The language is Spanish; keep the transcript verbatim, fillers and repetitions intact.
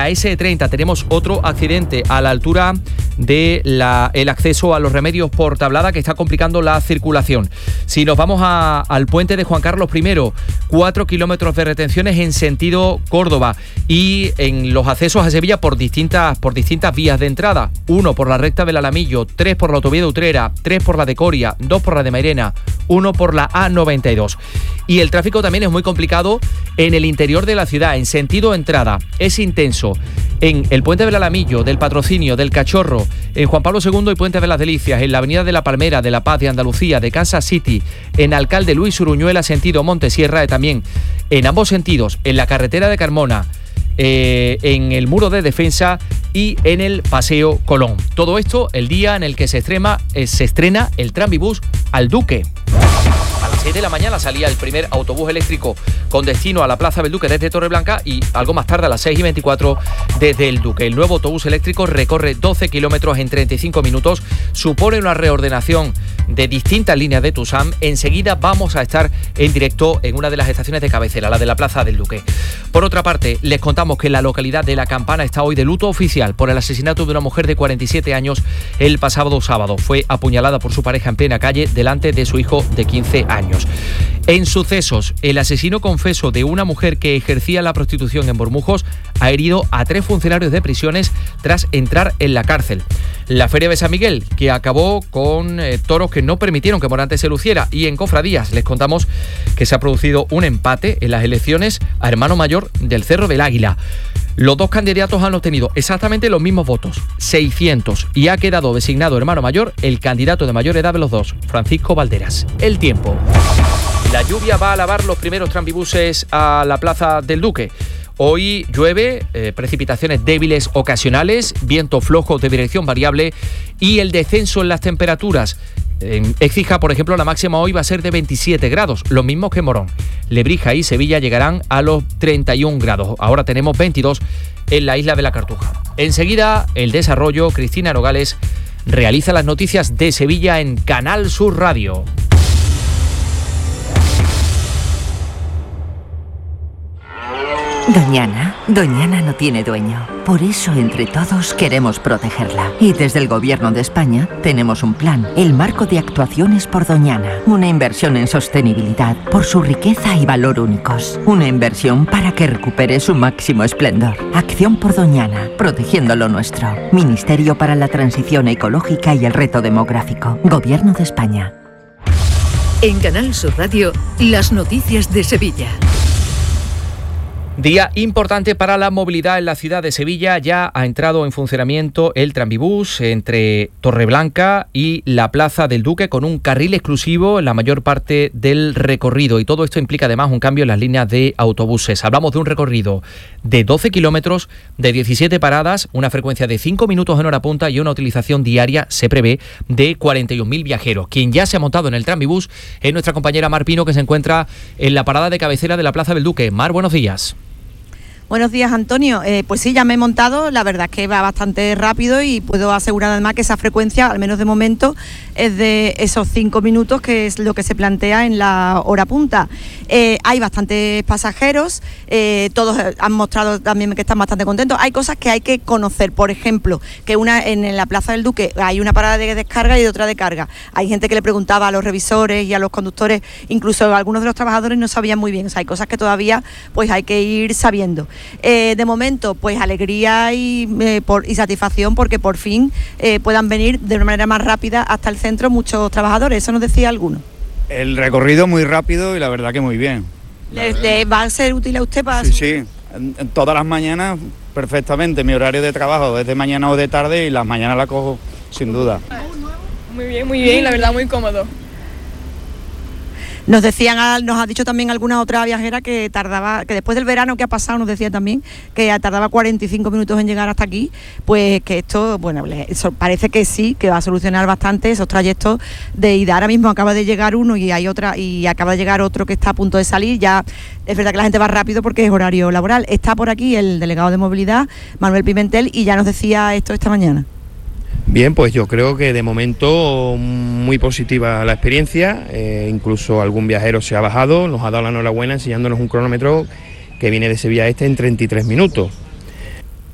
la ese treinta tenemos otro accidente a la altura del acceso a los Remedios por Tablada, que está complicando la circulación. Si nos vamos a, al puente de Juan Carlos primero, cuatro kilómetros de retenciones en sentido Córdoba, y en los accesos a Sevilla por distintas, por distintas vías de entrada. Uno por la recta del Alamillo, tres por la autovía de Utrera, tres por la de Coria, dos por la de Mairena, uno por la A noventa y dos. Y el tráfico también es muy complicado en el interior de la ciudad, en sentido entrada. Es intenso en el puente del Alamillo, del Patrocinio, del Cachorro, en Juan Pablo segundo y Puente de las Delicias, en la avenida de la Palmera, de La Paz, de Andalucía, de Kansas City, en Alcalde Luis Uruñuela, sentido Montesierra, y también en ambos sentidos, en la carretera de Carmona, eh, en el Muro de Defensa y en el Paseo Colón. Todo esto el día en el que se estrena, eh, se estrena el Tranvibús al Duque. A las seis de la mañana salía el primer autobús eléctrico con destino a la Plaza del Duque desde Torreblanca, y algo más tarde, a las seis y veinticuatro, desde el Duque. El nuevo autobús eléctrico recorre doce kilómetros en treinta y cinco minutos, supone una reordenación de distintas líneas de Tusam. Enseguida vamos a estar en directo en una de las estaciones de cabecera, la de la Plaza del Duque. Por otra parte, les contamos que la localidad de La Campana está hoy de luto oficial por el asesinato de una mujer de cuarenta y siete años el pasado sábado. Fue apuñalada por su pareja en plena calle delante de su hijo de quince años. En sucesos, el asesino confeso de una mujer que ejercía la prostitución en Bormujos ha herido a tres funcionarios de prisiones tras entrar en la cárcel. La Feria de San Miguel, que acabó con eh, toros que no permitieron que Morante se luciera. Y en Cofradías les contamos que se ha producido un empate en las elecciones a hermano mayor del Cerro del Águila. Los dos candidatos han obtenido exactamente los mismos votos, seiscientos, y ha quedado designado hermano mayor el candidato de mayor edad de los dos, Francisco Valderas. El tiempo. La lluvia va a lavar los primeros tranvibuses a la Plaza del Duque. Hoy llueve, eh, precipitaciones débiles ocasionales, viento flojo de dirección variable y el descenso en las temperaturas. En Écija, por ejemplo, la máxima hoy va a ser de veintisiete grados, lo mismo que Morón. Lebrija y Sevilla llegarán a los treinta y un grados. Ahora tenemos veintidós en la isla de la Cartuja. Enseguida, el desarrollo. Cristina Nogales realiza las noticias de Sevilla en Canal Sur Radio. Doñana, Doñana no tiene dueño. Por eso, entre todos, queremos protegerla. Y desde el Gobierno de España tenemos un plan, el Marco de Actuaciones por Doñana. Una inversión en sostenibilidad por su riqueza y valor únicos. Una inversión para que recupere su máximo esplendor. Acción por Doñana, protegiendo lo nuestro. Ministerio para la Transición Ecológica y el Reto Demográfico. Gobierno de España. En Canal Sur Radio, las noticias de Sevilla. Día importante para la movilidad en la ciudad de Sevilla. Ya ha entrado en funcionamiento el Tranvibús entre Torreblanca y la Plaza del Duque, con un carril exclusivo en la mayor parte del recorrido. Y todo esto implica además un cambio en las líneas de autobuses. Hablamos de un recorrido de doce kilómetros, de diecisiete paradas, una frecuencia de cinco minutos en hora punta y una utilización diaria, se prevé, de cuarenta y un mil viajeros. Quien ya se ha montado en el Tranvibús es nuestra compañera Mar Pino, que se encuentra en la parada de cabecera de la Plaza del Duque. Mar, buenos días. Buenos días, Antonio. Eh, pues sí, ya me he montado, la verdad es que va bastante rápido y puedo asegurar además que esa frecuencia, al menos de momento, es de esos cinco minutos, que es lo que se plantea en la hora punta. Eh, hay bastantes pasajeros, eh, todos han mostrado también que están bastante contentos. Hay cosas que hay que conocer, por ejemplo, que una en la Plaza del Duque hay una parada de descarga y otra de carga. Hay gente que le preguntaba a los revisores y a los conductores, incluso algunos de los trabajadores no sabían muy bien. O sea, hay cosas que todavía pues hay que ir sabiendo. Eh, de momento, pues alegría y, eh, por, y satisfacción porque por fin eh, puedan venir de una manera más rápida hasta el centro muchos trabajadores. Eso nos decía alguno. El recorrido muy rápido y la verdad que muy bien. ¿Le, le va a ser útil a usted para...? Sí, sí, en, en todas las mañanas perfectamente. Mi horario de trabajo es de mañana o de tarde y las mañanas la cojo sin duda. Muy bien, muy bien, la verdad muy cómodo. Nos decían, nos ha dicho también alguna otra viajera que tardaba, que después del verano que ha pasado, nos decía también que tardaba cuarenta y cinco minutos en llegar hasta aquí, pues que esto, bueno, eso parece que sí, que va a solucionar bastante esos trayectos de ida. Ahora mismo acaba de llegar uno y hay otra, y acaba de llegar otro que está a punto de salir. Ya es verdad que la gente va rápido porque es horario laboral. Está por aquí el delegado de movilidad, Manuel Pimentel, y ya nos decía esto esta mañana. Bien, pues yo creo que de momento muy positiva la experiencia, eh, incluso algún viajero se ha bajado, nos ha dado la enhorabuena enseñándonos un cronómetro que viene de Sevilla Este en treinta y tres minutos.